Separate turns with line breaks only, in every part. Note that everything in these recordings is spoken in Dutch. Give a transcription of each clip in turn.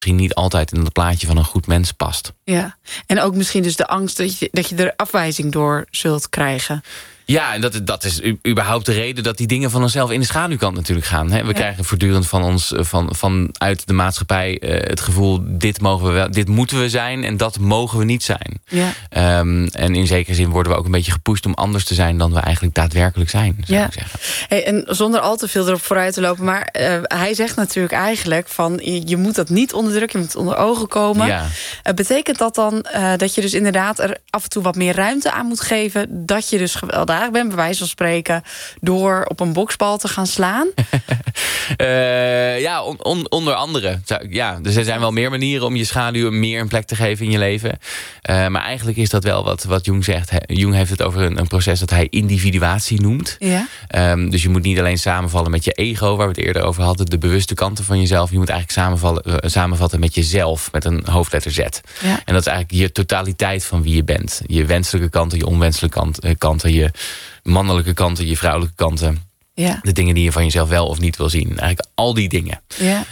misschien niet altijd in het plaatje van een goed mens past.
Ja, en ook misschien dus de angst dat je er afwijzing door zult krijgen.
Ja, en dat is überhaupt de reden dat die dingen van onszelf in de schaduwkant natuurlijk gaan. Hè? We krijgen voortdurend van ons, vanuit de maatschappij het gevoel, dit moeten we zijn en dat mogen we niet zijn.
Ja.
En in zekere zin worden we ook een beetje gepusht om anders te zijn dan we eigenlijk daadwerkelijk zijn, zou ik zeggen.
Hey, en zonder al te veel erop vooruit te lopen, maar hij zegt natuurlijk eigenlijk van je moet dat niet onderdrukken, je moet onder ogen komen.
Ja.
Betekent dat dan dat je dus inderdaad er af en toe wat meer ruimte aan moet geven, dat je dus gewelddadig bent, bij wijze van spreken, door op een boksbal te gaan slaan?
Onder andere. Ja, dus er zijn wel meer manieren om je schaduw meer een plek te geven in je leven. Maar eigenlijk is dat wel wat Jung zegt. Jung heeft het over een proces dat hij individuatie noemt. Ja. Dus je moet niet alleen samenvallen met je ego, waar we het eerder over hadden, de bewuste kanten van jezelf. Je moet eigenlijk samenvatten met jezelf, met een hoofdletter Z. Ja. En dat is eigenlijk je totaliteit van wie je bent. Je wenselijke kanten, je onwenselijke kanten, je mannelijke kanten, je vrouwelijke kanten. Ja. De dingen die je van jezelf wel of niet wil zien. Eigenlijk al die dingen. Ja.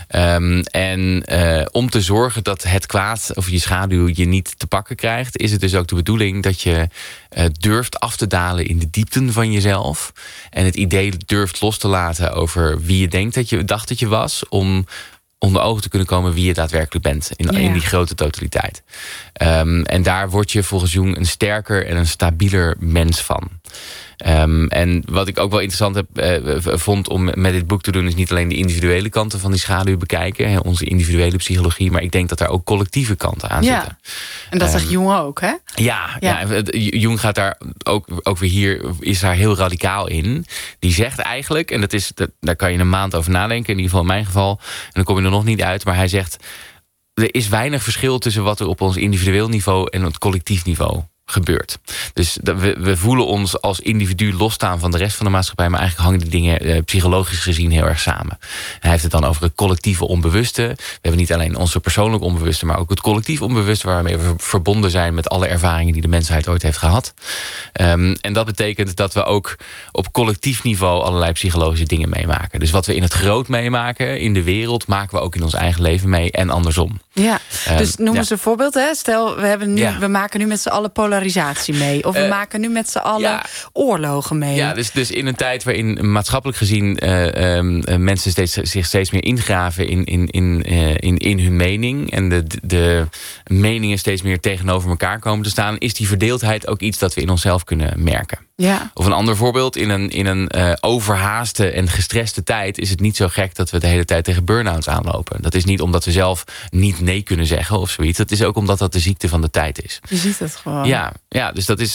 Om te zorgen dat het kwaad of je schaduw je niet te pakken krijgt, is het dus ook de bedoeling dat je durft af te dalen in de diepten van jezelf. En het idee durft los te laten over wie je dacht dat je was, om onder ogen te kunnen komen wie je daadwerkelijk bent. In die grote totaliteit. En daar word je volgens Jung een sterker en een stabieler mens van. En wat ik ook wel interessant vond om met dit boek te doen, is niet alleen de individuele kanten van die schaduw bekijken, onze individuele psychologie, maar ik denk dat daar ook collectieve kanten aan zitten.
En dat zegt Jung ook, hè? Ja.
Jung gaat daar ook weer hier, is daar heel radicaal in. Die zegt eigenlijk, en daar kan je een maand over nadenken, in ieder geval in mijn geval, en dan kom je er nog niet uit, maar hij zegt, er is weinig verschil tussen wat er op ons individueel niveau en het collectief niveau gebeurt. Dus we voelen ons als individu losstaan van de rest van de maatschappij, maar eigenlijk hangen die dingen psychologisch gezien heel erg samen. Hij heeft het dan over het collectieve onbewuste. We hebben niet alleen onze persoonlijk onbewuste, maar ook het collectief onbewuste, waarmee we verbonden zijn met alle ervaringen die de mensheid ooit heeft gehad. En dat betekent dat we ook op collectief niveau allerlei psychologische dingen meemaken. Dus wat we in het groot meemaken in de wereld, maken we ook in ons eigen leven mee en andersom. Ja,
dus noem eens een voorbeeld. Hè? Stel, we maken nu met z'n allen polarisatie mee. Of we maken nu met z'n allen oorlogen mee.
Ja, dus in een tijd waarin maatschappelijk gezien mensen zich steeds meer ingraven in hun mening. En de meningen steeds meer tegenover elkaar komen te staan, is die verdeeldheid ook iets dat we in onszelf kunnen merken. Ja. Of een ander voorbeeld, in een overhaaste en gestreste tijd is het niet zo gek dat we de hele tijd tegen burn-outs aanlopen. Dat is niet omdat we zelf niet nee kunnen zeggen of zoiets. Dat is ook omdat dat de ziekte van de tijd is.
Je ziet het gewoon.
Ja, dus dat is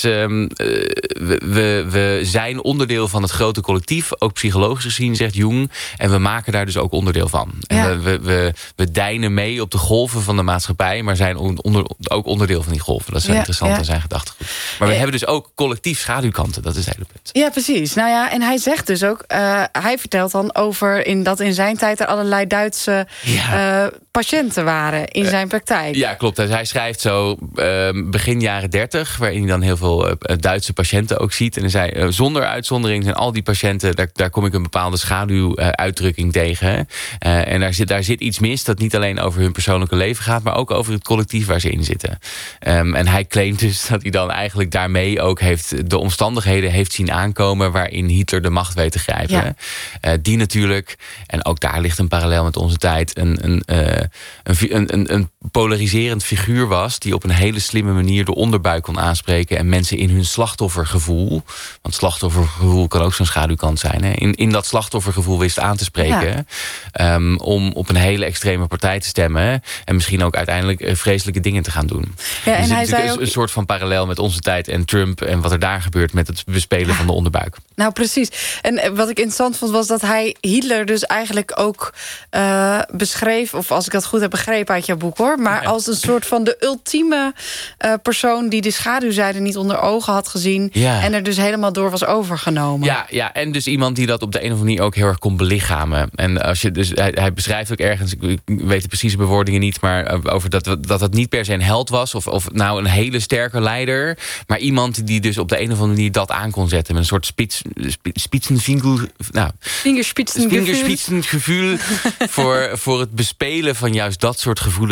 we zijn onderdeel van het grote collectief, ook psychologisch gezien, zegt Jung. En we maken daar dus ook onderdeel van. En we deinen mee op de golven van de maatschappij, maar zijn ook onderdeel van die golven. Dat is wel interessant aan zijn gedachtegoed. Maar we hebben dus ook collectief schaduwkanten. Dat is het hele punt.
Ja, precies. Nou ja, en hij zegt dus ook, hij vertelt dan over dat in zijn tijd er allerlei Duitse patiënten waren in zijn praktijk.
Ja, klopt. Hij schrijft zo begin jaren 30, waarin hij dan heel veel Duitse patiënten ook ziet. En hij zei, zonder uitzondering zijn al die patiënten, daar kom ik een bepaalde schaduwuitdrukking tegen. En daar zit iets mis dat niet alleen over hun persoonlijke leven gaat, maar ook over het collectief waar ze in zitten. En hij claimt dus dat hij dan eigenlijk daarmee ook de omstandigheden heeft zien aankomen waarin Hitler de macht weet te grijpen. Ja. Die natuurlijk, en ook daar ligt een parallel met onze tijd, een polariserend figuur was, die op een hele slimme manier de onderbuik kon aanspreken en mensen in hun slachtoffergevoel, want slachtoffergevoel kan ook zo'n schaduwkant zijn, hè, in dat slachtoffergevoel wist aan te spreken, om op een hele extreme partij te stemmen en misschien ook uiteindelijk vreselijke dingen te gaan doen. Ja, en dus hij zei ook een soort van parallel met onze tijd en Trump en wat er daar gebeurt met het bespelen van de onderbuik.
Nou, precies. En wat ik interessant vond, was dat hij Hitler dus eigenlijk ook beschreef, of als ik dat goed heb begrepen uit jouw boek, hoor, maar als een soort van de ultieme persoon die de schaduwzijde niet onder ogen had gezien en er dus helemaal door was overgenomen.
Ja, en dus iemand die dat op de een of andere manier ook heel erg kon belichamen. En als je dus, hij beschrijft ook ergens, ik weet de precieze bewoordingen niet, maar over dat niet per se een held was, of nou een hele sterke leider, maar iemand die dus op de een of andere manier dat aan kon zetten met een soort Fingerspitzengevoel voor het bespelen van juist dat soort gevoelens